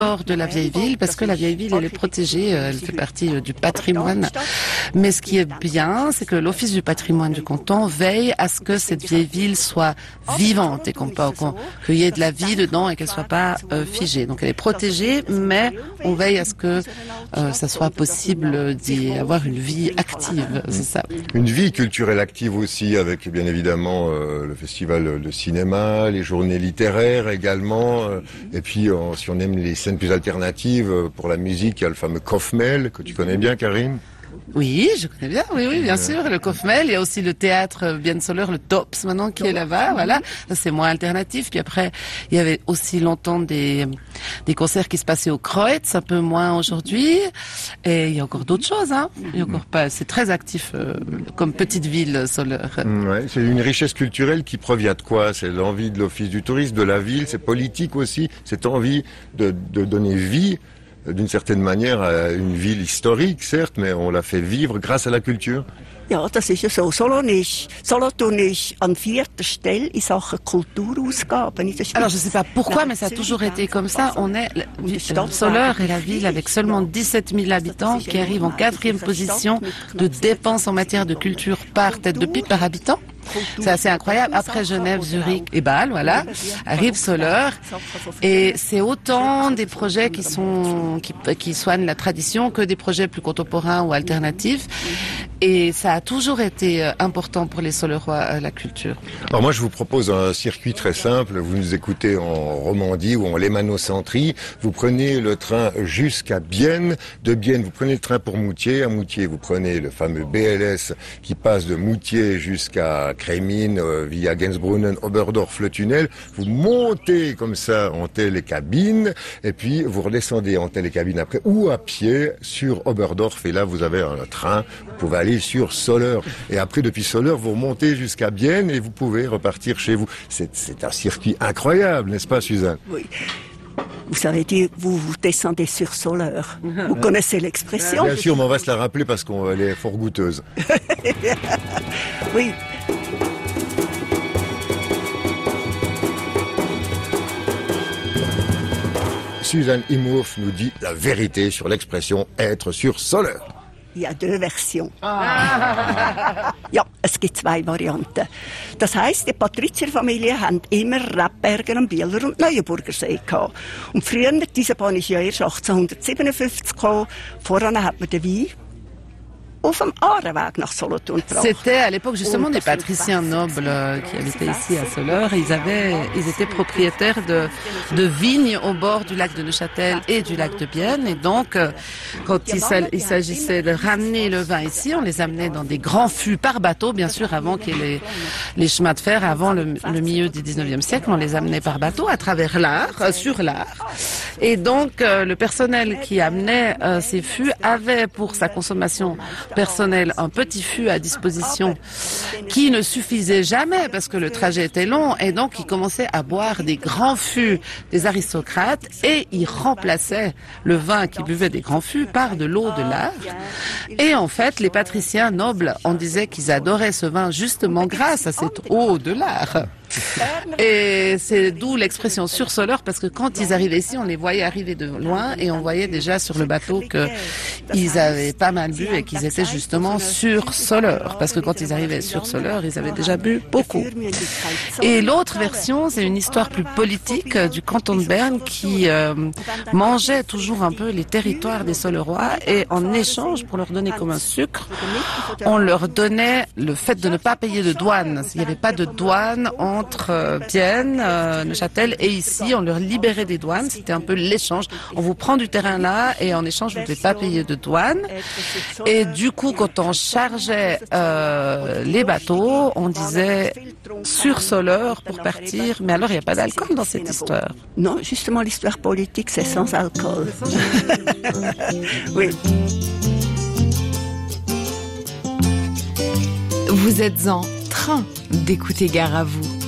de la vieille ville, parce que la vieille ville, elle est protégée, elle fait partie du patrimoine. Mais ce qui est bien, c'est que l'Office du patrimoine du canton veille à ce que cette vieille ville soit vivante et qu'il y ait de la vie dedans et qu'elle soit pas figée. Donc elle est protégée, mais on veille à ce que ça soit possible d'y avoir une vie active, c'est ça. Une vie culturelle active aussi, avec bien évidemment le festival de cinéma, les journées littéraires également, et puis si on aime les scènes plus alternatives pour la musique, il y a le fameux Kofmel que tu connais bien, Karine. Oui, je connais bien, oui, bien sûr, le Kofmel. Il y a aussi le théâtre Bienensoller, le Tops maintenant qui est là-bas, voilà. Ça, c'est moins alternatif. Puis après, il y avait aussi longtemps des concerts qui se passaient au Kreuz, un peu moins aujourd'hui. Et il y a encore d'autres choses, hein. Il y a encore pas, c'est très actif comme petite ville, Soleure. Ouais, c'est une richesse culturelle qui provient de quoi? C'est l'envie de l'Office du tourisme, de la ville, c'est politique aussi, cette envie de donner vie d'une certaine manière à une ville historique, certes, mais on l'a fait vivre grâce à la culture. Ja, das ist ja so. Solothurn ist an vierter Stelle in Sachen Kulturausgaben. Alors, je sais pas pourquoi, mais ça a toujours été comme ça. On est, Soleure est la ville avec seulement 17 000 habitants qui arrive en 4e position de dépenses en matière de culture par tête de pipe par habitant. C'est assez incroyable. Après Genève, Zurich et Bâle, voilà, arrive Soleure. Et c'est autant des projets qui soignent la tradition que des projets plus contemporains ou alternatifs. Et ça a toujours été important pour les Soleurois, la culture. Alors moi, je vous propose un circuit très simple. Vous nous écoutez en Romandie ou en Lémano-Centrie. Vous prenez le train jusqu'à Bienne. De Bienne, vous prenez le train pour Moutier. À Moutier, vous prenez le fameux BLS qui passe de Moutier jusqu'à Crémine, via Gainsbrunnen, Oberdorf, le tunnel. Vous montez comme ça en télécabine et puis vous redescendez en télécabine après ou à pied sur Oberdorf. Et là, vous avez un train. Vous pouvez aller sur Soleure. Et après, depuis Soleure, vous remontez jusqu'à Bienne et vous pouvez repartir chez vous. C'est un circuit incroyable, n'est-ce pas, Suzanne? Oui. Vous avez dit, vous descendez sur Soleure. Vous connaissez l'expression? Bien sûr, mais on va se la rappeler parce qu'elle est fort goûteuse. Oui. Suzanne Imhoff nous dit la vérité sur l'expression être sur Soleure. Il y a deux versions. Ja, es gibt zwei Varianten. Das heisst, die Patrizierfamilie haben immer Rebberger am Bieler und Neuenburger See gehabt. Und früher, diese Bahn ist ja erst 1857 gekommen. Voran hat man den Wein auf dem Aarenweg nach Solothurn gebracht. C'était à l'époque justement des patriciens nobles qui habitaient ici à Soleure. Ils étaient propriétaires de vignes au bord du lac de Neuchâtel et du lac de Bienne. Et donc, quand il s'agissait de ramener le vin ici, on les amenait dans des grands fûts par bateau, bien sûr, avant qu'il y ait les chemins de fer, avant le milieu du 19e siècle. On les amenait par bateau à travers l'Ar, sur l'Ar. Et donc, le personnel qui amenait ces fûts avait pour sa consommation personnelle un petit fût à disposition qui ne suffisait jamais parce que le trajet était long et donc ils commençaient à boire des grands fûts des aristocrates et ils remplaçaient le vin qu'ils buvaient des grands fûts par de l'eau de l'Ar. Et en fait, les patriciens nobles, on disait qu'ils adoraient ce vin justement grâce à cette eau de l'Ar. Et c'est d'où l'expression sur Soleure parce que quand ils arrivaient ici, on les voyait arriver de loin et on voyait déjà sur le bateau qu'ils avaient pas mal bu et qu'ils étaient justement sur Soleure parce que quand ils arrivaient sur Soleure, ils avaient déjà bu beaucoup. Et l'autre version, c'est une histoire plus politique du canton de Berne qui mangeait toujours un peu les territoires des Soleurois et en échange, pour leur donner comme un sucre, on leur donnait le fait de ne pas payer de douane. Il n'y avait pas de douane entre Bienne, Neuchâtel et ici, on leur libérait des douanes. C'était un peu l'échange. On vous prend du terrain là et en échange, vous ne devez pas payer de douane. Et du coup, quand on chargeait les bateaux, on disait sur Soleure pour partir. Mais alors, il n'y a pas d'alcool dans cette histoire. Non, justement, l'histoire politique, c'est sans alcool. Oui. Vous êtes en train d'écouter Gare à vous.